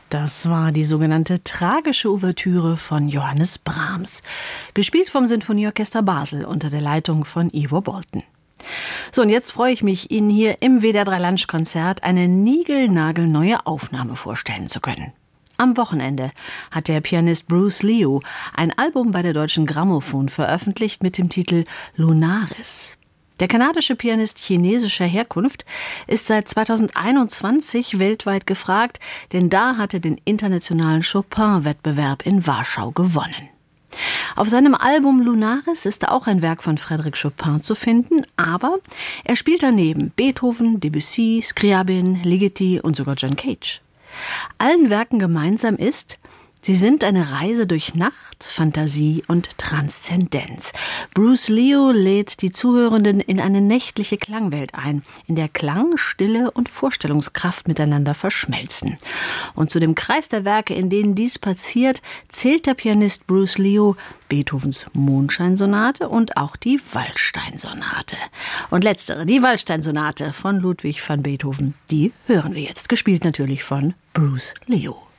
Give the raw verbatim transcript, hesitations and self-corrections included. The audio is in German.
Das war die sogenannte tragische Ouvertüre von Johannes Brahms, gespielt vom Sinfonieorchester Basel unter der Leitung von Ivo Bolten. So, und jetzt freue ich mich, Ihnen hier im W D R drei Lunch-Konzert eine niegelnagelneue Aufnahme vorstellen zu können. Am Wochenende hat der Pianist Bruce Liu ein Album bei der Deutschen Grammophon veröffentlicht mit dem Titel Lunaris. Der kanadische Pianist chinesischer Herkunft ist seit zweitausendeinundzwanzig weltweit gefragt, denn da hat er den internationalen Chopin-Wettbewerb in Warschau gewonnen. Auf seinem Album Lunaris ist auch ein Werk von Frédéric Chopin zu finden, aber er spielt daneben Beethoven, Debussy, Scriabin, Ligeti und sogar John Cage. Allen Werken gemeinsam ist, sie sind eine Reise durch Nacht, Fantasie und Transzendenz. Bruce Liu lädt die Zuhörenden in eine nächtliche Klangwelt ein, in der Klang, Stille und Vorstellungskraft miteinander verschmelzen. Und zu dem Kreis der Werke, in denen dies passiert, zählt der Pianist Bruce Liu Beethovens Mondscheinsonate und auch die Waldsteinsonate. Und letztere, die Waldsteinsonate von Ludwig van Beethoven, die hören wir jetzt, gespielt natürlich von Bruce Liu.